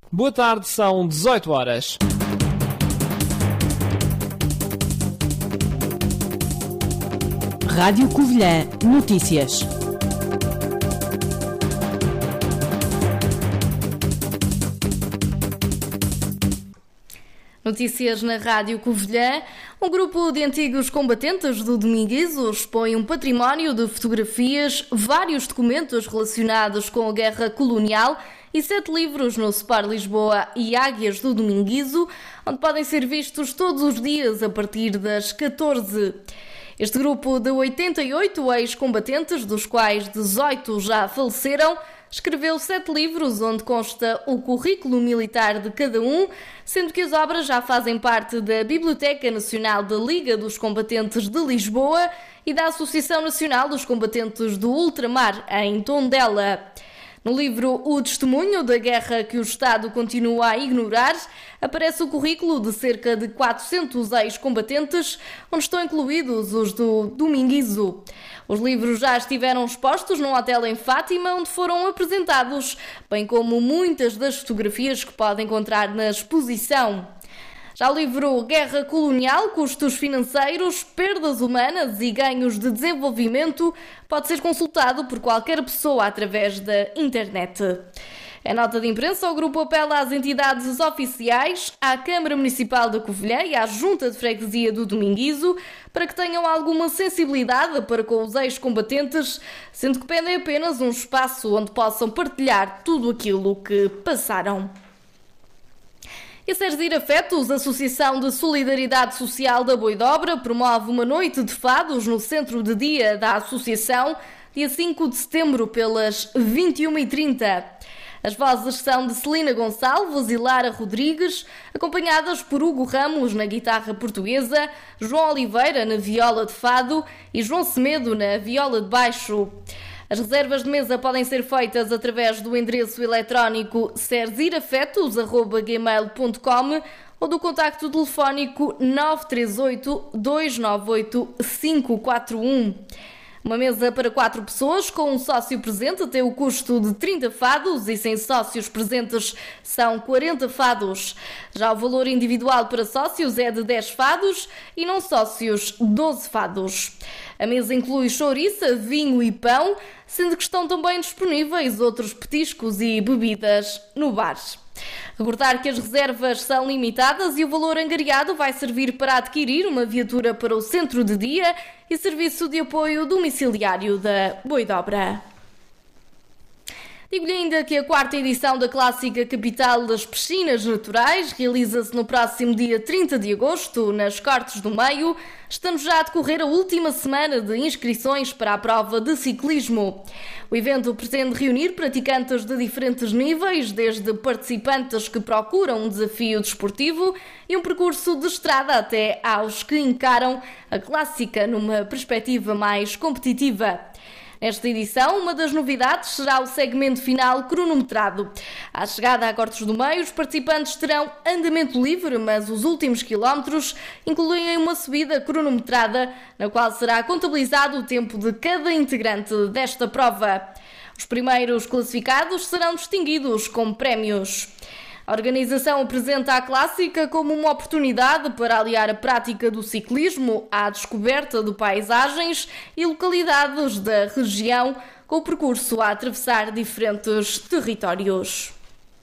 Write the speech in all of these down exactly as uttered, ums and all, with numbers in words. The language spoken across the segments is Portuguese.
Boa tarde, são dezoito horas. Rádio Covilhã Notícias. Notícias na Rádio Covilhã. Um grupo de antigos combatentes do Dominguizo expõe um património de fotografias, vários documentos relacionados com a guerra colonial e sete livros no Spar Lisboa e Águias do Dominguizo, onde podem ser vistos todos os dias a partir das catorze. Este grupo de oitenta e oito ex-combatentes, dos quais dezoito já faleceram, escreveu sete livros onde consta o currículo militar de cada um, sendo que as obras já fazem parte da Biblioteca Nacional da Liga dos Combatentes de Lisboa e da Associação Nacional dos Combatentes do Ultramar, em Tondela. No livro O Testemunho da Guerra que o Estado continua a ignorar, aparece o currículo de cerca de quatrocentos ex-combatentes, onde estão incluídos os do Dominguizo. Os livros já estiveram expostos num hotel em Fátima, onde foram apresentados, bem como muitas das fotografias que pode encontrar na exposição. Já o livro Guerra Colonial, Custos Financeiros, Perdas Humanas e Ganhos de Desenvolvimento pode ser consultado por qualquer pessoa através da internet. Em nota de imprensa, o grupo apela às entidades oficiais, à Câmara Municipal da Covilhã e à Junta de Freguesia do Dominguizo para que tenham alguma sensibilidade para com os ex-combatentes, sendo que pedem apenas um espaço onde possam partilhar tudo aquilo que passaram. E a Serzir Afetos, Associação de Solidariedade Social da Boidobra, promove uma noite de fados no centro de dia da associação, dia cinco de setembro, pelas vinte e uma e trinta. As vozes são de Celina Gonçalves e Lara Rodrigues, acompanhadas por Hugo Ramos na guitarra portuguesa, João Oliveira na viola de fado e João Semedo na viola de baixo. As reservas de mesa podem ser feitas através do endereço eletrónico serzirafetos arroba gmail ponto com ou do contacto telefónico nove três oito, dois nove oito, cinco quatro um. Uma mesa para quatro pessoas com um sócio presente tem o custo de trinta fados e sem sócios presentes são quarenta fados. Já o valor individual para sócios é de dez fados e não sócios doze fados. A mesa inclui chouriça, vinho e pão, sendo que estão também disponíveis outros petiscos e bebidas no bar. Recordar que as reservas são limitadas e o valor angariado vai servir para adquirir uma viatura para o centro de dia e serviço de apoio domiciliário da Boidobra. Digo-lhe ainda que a quarta edição da clássica Capital das Piscinas Naturais realiza-se no próximo dia trinta de agosto, nas Cortes do Meio, estando já a decorrer a última semana de inscrições para a prova de ciclismo. O evento pretende reunir praticantes de diferentes níveis, desde participantes que procuram um desafio desportivo e um percurso de estrada até aos que encaram a clássica numa perspectiva mais competitiva. Nesta edição, uma das novidades será o segmento final cronometrado. À chegada a Cortes do Meio, os participantes terão andamento livre, mas os últimos quilómetros incluem uma subida cronometrada, na qual será contabilizado o tempo de cada integrante desta prova. Os primeiros classificados serão distinguidos com prémios. A organização apresenta a clássica como uma oportunidade para aliar a prática do ciclismo à descoberta de paisagens e localidades da região, com o percurso a atravessar diferentes territórios.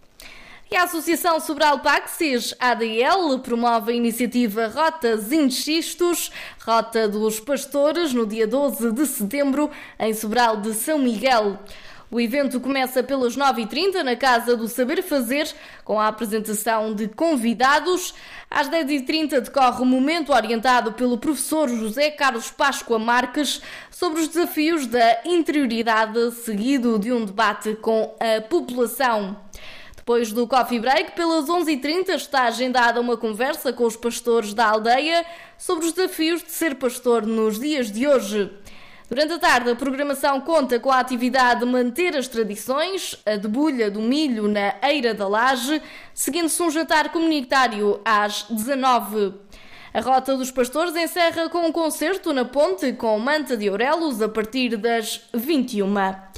E a Associação Sobral Paxis A D L promove a iniciativa Rotas Indexistos, Rota dos Pastores, no dia doze de setembro, em Sobral de São Miguel. O evento começa pelas nove e trinta na Casa do Saber Fazer, com a apresentação de convidados. Às dez e trinta decorre um momento orientado pelo professor José Carlos Páscoa Marques sobre os desafios da interioridade, seguido de um debate com a população. Depois do coffee break, pelas onze e trinta está agendada uma conversa com os pastores da aldeia sobre os desafios de ser pastor nos dias de hoje. Durante a tarde, a programação conta com a atividade Manter as Tradições, a debulha do milho na Eira da Laje, seguindo-se um jantar comunitário às dezanove. A Rota dos Pastores encerra com um concerto na Ponte com Manta de Aurelos a partir das vinte e uma.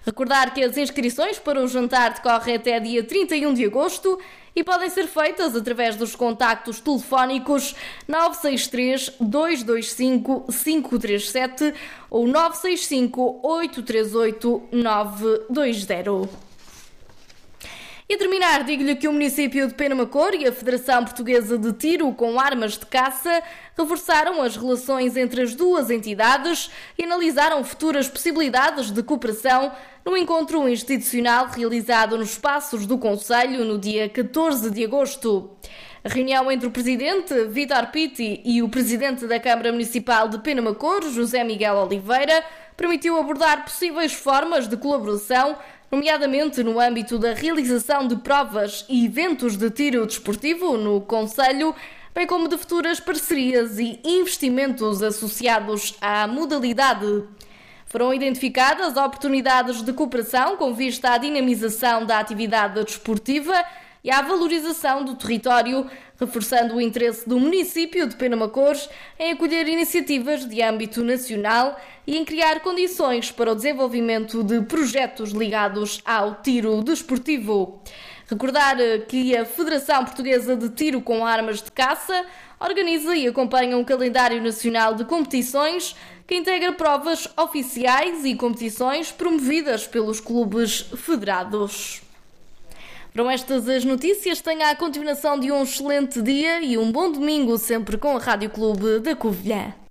Recordar que as inscrições para o jantar decorrem até dia trinta e um de agosto e podem ser feitas através dos contactos telefónicos nove seis três, dois dois cinco, cinco três sete ou nove seis cinco, oito três oito, nove dois zero. E a terminar, digo-lhe que o município de Penamacor e a Federação Portuguesa de Tiro com Armas de Caça reforçaram as relações entre as duas entidades e analisaram futuras possibilidades de cooperação no encontro institucional realizado nos espaços do Conselho no dia catorze de agosto. A reunião entre o presidente Vítor Pitti e o presidente da Câmara Municipal de Penamacor, José Miguel Oliveira, permitiu abordar possíveis formas de colaboração, nomeadamente no âmbito da realização de provas e eventos de tiro desportivo no Conselho, bem como de futuras parcerias e investimentos associados à modalidade. Foram identificadas oportunidades de cooperação com vista à dinamização da atividade desportiva e à valorização do território, reforçando o interesse do município de Penamacor em acolher iniciativas de âmbito nacional e em criar condições para o desenvolvimento de projetos ligados ao tiro desportivo. Recordar que a Federação Portuguesa de Tiro com Armas de Caça organiza e acompanha um calendário nacional de competições que integra provas oficiais e competições promovidas pelos clubes federados. Foram estas as notícias. Tenha a continuação de um excelente dia e um bom domingo sempre com a Rádio Clube da Covilhã.